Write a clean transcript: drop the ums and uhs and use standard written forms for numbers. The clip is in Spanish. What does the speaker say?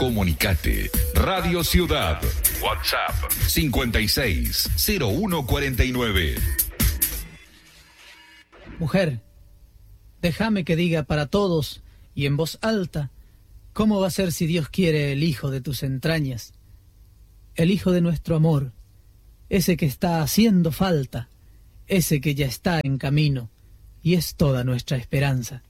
Comunicate. Radio Ciudad. WhatsApp 560149. Mujer, déjame que diga para todos y en voz alta, ¿cómo va a ser si Dios quiere el hijo de tus entrañas? El hijo de nuestro amor, ese que está haciendo falta, ese que ya está en camino, y es toda nuestra esperanza.